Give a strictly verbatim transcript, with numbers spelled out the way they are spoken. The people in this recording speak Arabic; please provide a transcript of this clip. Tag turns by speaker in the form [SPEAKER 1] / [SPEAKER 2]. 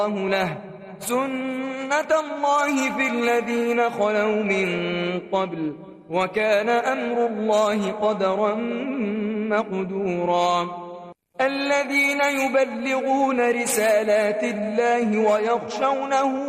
[SPEAKER 1] له سنة الله في الذين خلوا من قبل وكان أمر الله قدرا مقدورا الذين يبلغون رسالات الله ويخشونه